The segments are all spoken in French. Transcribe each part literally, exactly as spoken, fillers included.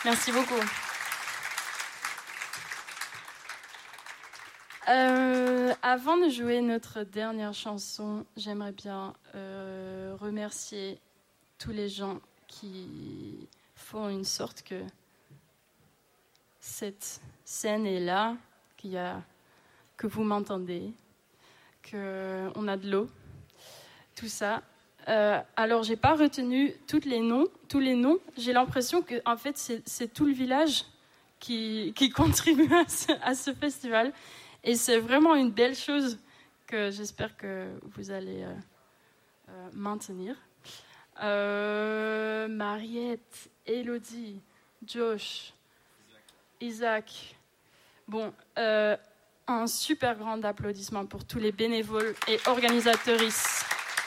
Merci beaucoup. Euh, avant de jouer notre dernière chanson, j'aimerais bien euh, remercier tous les gens qui font une sorte que cette scène est là, qu'il y a, que vous m'entendez, qu'on a de l'eau, tout ça. Euh, alors, j'ai pas retenu toutes les noms, tous les noms. J'ai l'impression que, en fait, c'est, c'est tout le village qui, qui contribue à ce, à ce festival. Et c'est vraiment une belle chose que j'espère que vous allez euh, euh, maintenir. Euh, Mariette, Elodie, Josh, Isaac. Bon, euh, un super grand applaudissement pour tous les bénévoles et organisatrices.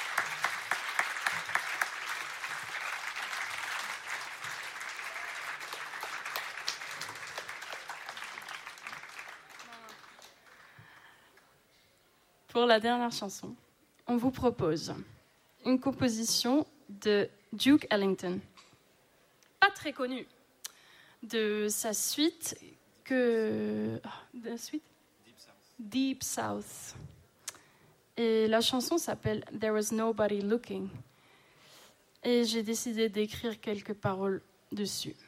Pour la dernière chanson, on vous propose une composition de Duke Ellington, pas très connu, de sa suite que de la suite Deep South. Deep South. Et la chanson s'appelle There Was Nobody Looking. Et j'ai décidé d'écrire quelques paroles dessus.